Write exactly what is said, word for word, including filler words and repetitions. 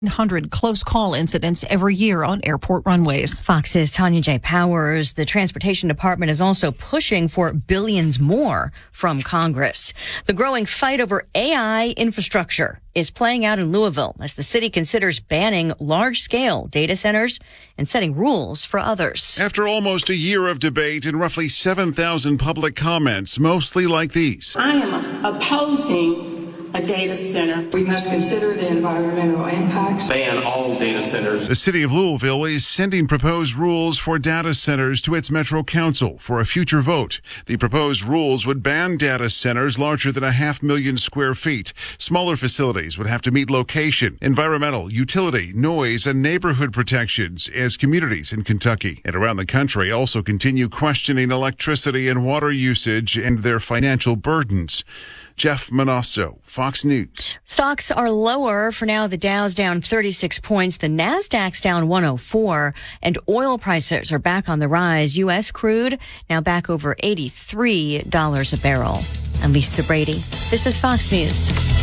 one hundred close call incidents every year on airport runways. Fox's Tanya J. Powers. The Transportation Department is also pushing for billions more from Congress. The growing fight over A I infrastructure is playing out in Louisville as the city considers banning large-scale data centers and setting rules for others. After almost a year of debate and roughly seven thousand public comments, mostly like these. I am opposing a data center. We must consider the environmental impacts. Ban all data centers. The city of Louisville is sending proposed rules for data centers to its Metro Council for a future vote. The proposed rules would ban data centers larger than a half million square feet. Smaller facilities would have to meet location, environmental, utility, noise, and neighborhood protections as communities in Kentucky and around the country also continue questioning electricity and water usage and their financial burdens. Jeff Manasso, Fox News. Stocks are lower for now. The Dow's down thirty-six points. The Nasdaq's down one oh four. And oil prices are back on the rise. U S crude now back over eighty-three dollars a barrel. I'm Lisa Brady. This is Fox News.